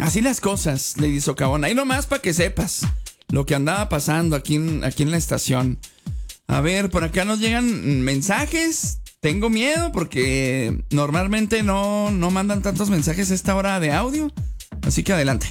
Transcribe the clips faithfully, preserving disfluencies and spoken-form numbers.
Así las cosas, Lady Socavón. Ahí nomás para que sepas lo que andaba pasando aquí en, aquí en la estación. A ver, por acá nos llegan mensajes. Tengo miedo porque normalmente no, no mandan tantos mensajes a esta hora de audio. Así que adelante.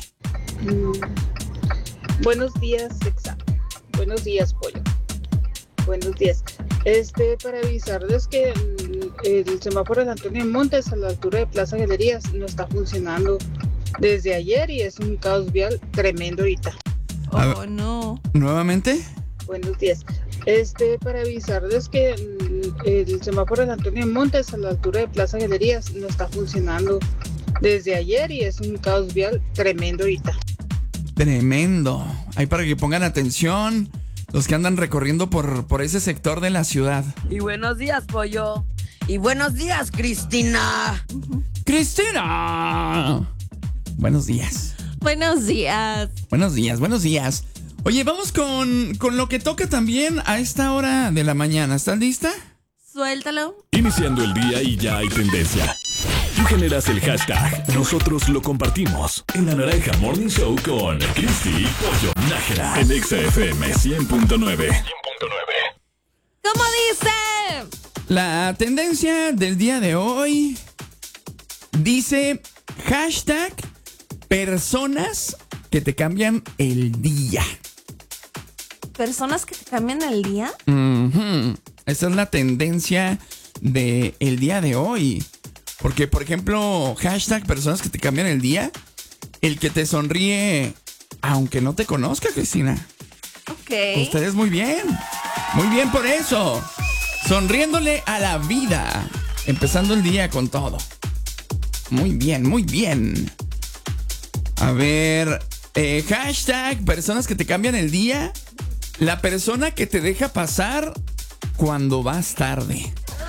Mm. Buenos días, Sexa. Buenos días, Pollo. Buenos días. Este, para avisarles que el, el semáforo de Antonio Montes a la altura de Plaza Galerías no está funcionando desde ayer y es un caos vial tremendo ahorita. Oh, no. ¿Nuevamente? Buenos días. Este, para avisarles que el, el semáforo de Antonio Montes a la altura de Plaza Galerías no está funcionando desde ayer y es un caos vial tremendo ahorita. Tremendo. Ahí para que pongan atención los que andan recorriendo por, por ese sector de la ciudad. Y buenos días, Pollo. Y buenos días, Cristina. ¡Cristina! Buenos días. Buenos días. Buenos días, buenos días. Oye, vamos con, con lo que toca también a esta hora de la mañana. ¿Estás lista? Suéltalo. Iniciando el día y ya hay tendencia. Tú generas el hashtag, nosotros lo compartimos. En la Naranja Morning Show con Cristi y Pollo Nájera. En Exa F M cien punto nueve. ¿Cómo dice? La tendencia del día de hoy dice hashtag personas que te cambian el día. ¿Personas que te cambian el día? Uh-huh. Esa es la tendencia del día de hoy. Porque, por ejemplo, hashtag personas que te cambian el día, el que te sonríe aunque no te conozca, Cristina. Ok. Ustedes muy bien. Muy bien por eso. Sonriéndole a la vida. Empezando el día con todo. Muy bien, muy bien. A ver, eh, hashtag personas que te cambian el día. La persona que te deja pasar cuando vas tarde.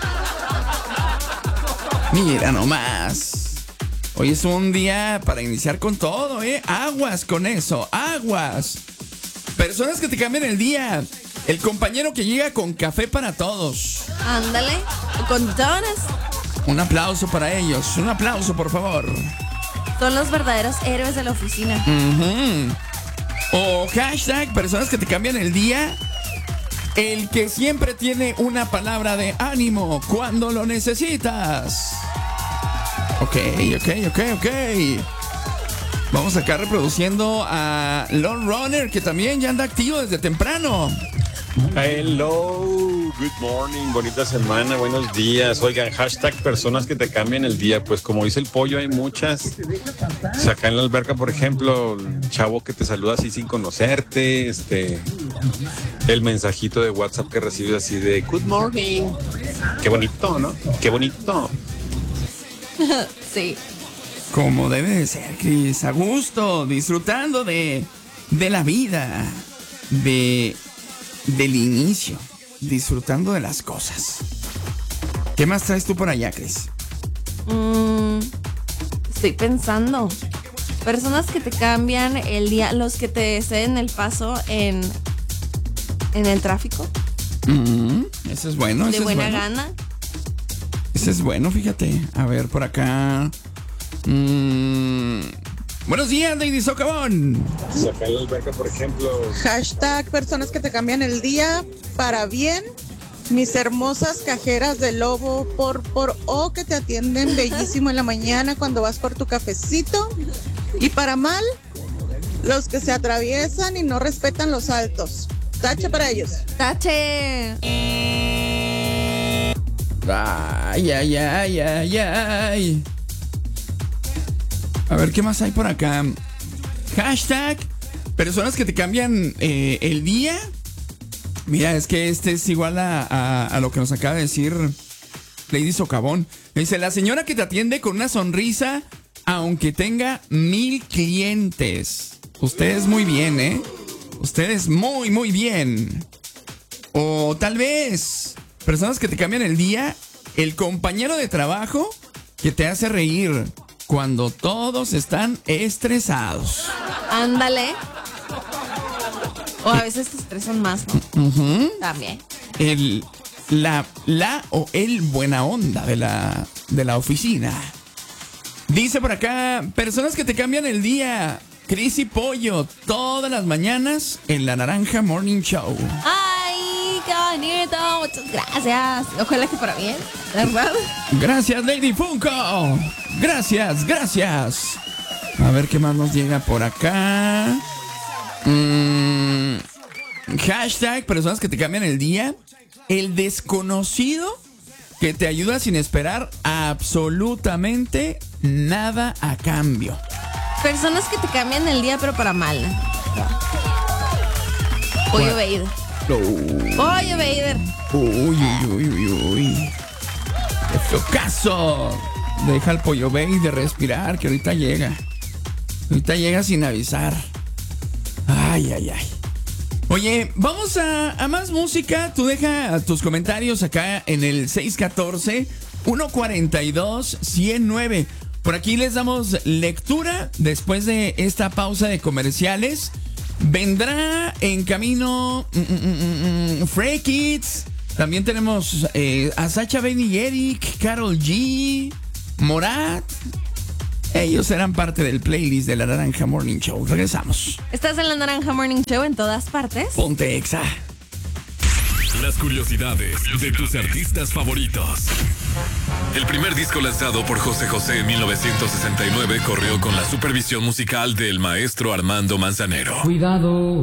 Mira nomás. Hoy es un día para iniciar con todo, ¿eh? Aguas con eso, aguas. Personas que te cambian el día. El compañero que llega con café para todos. Ándale, con donuts. Un aplauso para ellos, un aplauso, por favor. Son los verdaderos héroes de la oficina. Uh-huh. O hashtag personas que te cambian el día. El que siempre tiene una palabra de ánimo cuando lo necesitas. Ok, ok, ok, ok. Vamos acá reproduciendo a Lone Runner, que también ya anda activo desde temprano. Hello, good morning, bonita semana, buenos días. Oigan, hashtag personas que te cambian el día. Pues como dice el Pollo, hay muchas. O sea, acá en la alberca, por ejemplo, el chavo que te saluda así sin conocerte, este, el mensajito de WhatsApp que recibes así de good morning. Qué bonito, ¿no? Qué bonito. Sí. Como debe de ser, Cris, a gusto, disfrutando de, de la vida, de, del inicio, disfrutando de las cosas. ¿Qué más traes tú por allá, Cris? Mm, estoy pensando. Personas que te cambian el día, los que te ceden el paso en, en el tráfico. Mm, eso es bueno, eso de buena es bueno. gana. Ese es bueno, fíjate. A ver, por acá. Mm, buenos días, Lady Socavón. Acá en la alberca, por ejemplo. Hashtag personas que te cambian el día para bien. Mis hermosas cajeras de Lobo por por O que te atienden bellísimo en la mañana cuando vas por tu cafecito. Y para mal, los que se atraviesan y no respetan los altos. Tache para ellos. Tache. Ay, ay, ay, ay, ay. A ver, ¿qué más hay por acá? Hashtag personas que te cambian eh, el día. Mira, es que este es igual a, a, a lo que nos acaba de decir Lady Socavón. Dice, la señora que te atiende con una sonrisa aunque tenga mil clientes. Ustedes muy bien, ¿eh? Ustedes muy, muy bien. O tal vez personas que te cambian el día. El compañero de trabajo que te hace reír cuando todos están estresados. Ándale. O a veces te estresan más, ¿no? Uh-huh. También. El, la, la o el buena onda de la, de la oficina. Dice por acá, personas que te cambian el día. Cris y Pollo, todas las mañanas en la Naranja Morning Show. Ay, qué bonito. Muchas gracias. Ojalá que para bien, ¿verdad? Gracias, Lady Funko. Gracias, gracias. A ver qué más nos llega por acá. Mm, hashtag, personas que te cambian el día. El desconocido que te ayuda sin esperar absolutamente nada a cambio. Personas que te cambian el día, pero para mal. Pollo Vader. Oh. Pollo Vader. Uy, uy, uy, uy, uy. ¡Qué feo caso! Deja al Pollo Baby de respirar, que ahorita llega. Ahorita llega sin avisar. Ay, ay, ay. Oye, vamos a, a más música. Tú deja tus comentarios acá en el seis uno cuatro, uno cuatro dos, uno cero nueve. Por aquí les damos lectura después de esta pausa de comerciales. Vendrá en camino mm, mm, mm, Frey Kids. También tenemos eh, a Sacha, Ben y Eric, Karol G, Morat. Ellos serán parte del playlist de la Naranja Morning Show. Regresamos. Estás en la Naranja Morning Show en todas partes. Ponte Exa. Las curiosidades de tus artistas favoritos. El primer disco lanzado por José José en mil novecientos sesenta y nueve corrió con la supervisión musical del maestro Armando Manzanero. Cuidado,